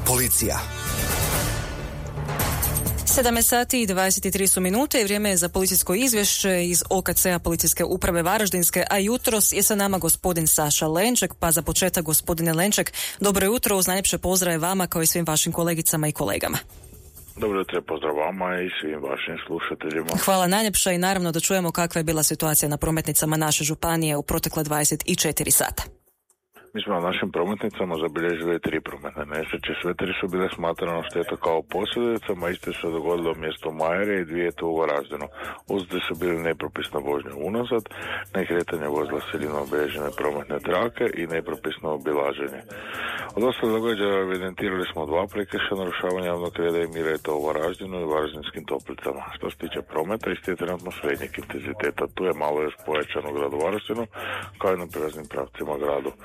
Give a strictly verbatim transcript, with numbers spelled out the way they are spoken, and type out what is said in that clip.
Policija. sedamnaest sati i dvadeset tri su minute i vrijeme je za policijsko izvješće iz O K C-a Policijske uprave Varaždinske, a jutros je sa nama gospodin Saša Lenček, pa za početak gospodine Lenček, dobro jutro, uz najljepše pozdrave vama kao i svim vašim kolegicama i kolegama. Dobro jutro, pozdrav vama i svim vašim slušateljima. Hvala najljepša i naravno da čujemo kakva je bila situacija na prometnicama naše županije u protekle dvadeset četiri sata. Mi smo na našim prometnicama zabilježili tri prometne nesreće, sve tri su bile smatrano šteta kao posljedicama, iste su dogodilo mjesto Majere i dvije tu u Varaždinu. Uzde su bili nepropisno vožnje unazad, nekretanje vozila sredinom obilježene prometne trake i nepropisno obilaženje. Od ostalih događaja evidentirali smo dva prekršaja narušavanja javnog reda i mira i to u Varaždinu i Varaždinskim Toplicama. Što se tiče prometa, isti je trenutno srednjeg intenziteta. Tu je malo još pojačano u gradu Varaždinu, kao i na prilaznim pravcima gradu.